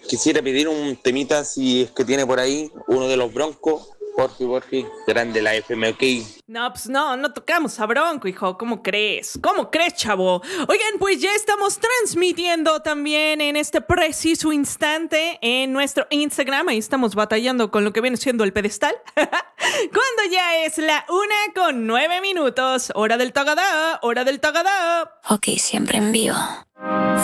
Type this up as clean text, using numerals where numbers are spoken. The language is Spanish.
quisiera pedir un temita si es que tiene por ahí uno de los Broncos. Porfi, grande la FMK. No, pues no tocamos a Bronco, hijo. ¿Cómo crees? ¿Cómo crees, chavo? Oigan, pues ya estamos transmitiendo también en este preciso instante en nuestro Instagram. Ahí estamos batallando con lo que viene siendo el pedestal. Cuando ya es la 1:09. Hora del tagadá, hora del tagadá. Ok, siempre en vivo.